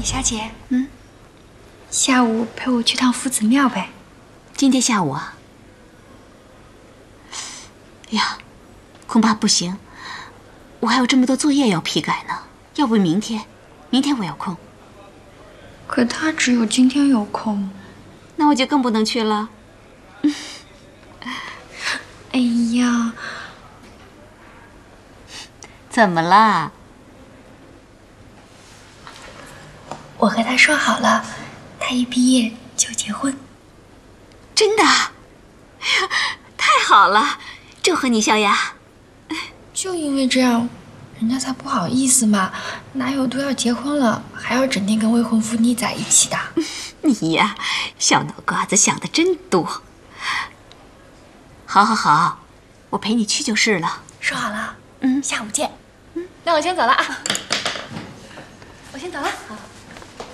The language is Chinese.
小姐，下午陪我去趟夫子庙呗。 今天下午啊？呀，恐怕不行，我还有这么多作业要批改呢。要不明天我有空。 可他只有今天有空， 那我就更不能去了。 哎呀， 怎么啦？ 我和他说好了，他一毕业就结婚。 真的？哎呀，太好了！祝贺你，小雅。 就因为这样，人家才不好意思嘛。哪有都要结婚了，还要整天跟未婚夫腻在一起的？ 你呀，小脑瓜子想的真多。好，我陪你去就是了。 说好了，下午见。 那我先走了啊。 我先走了。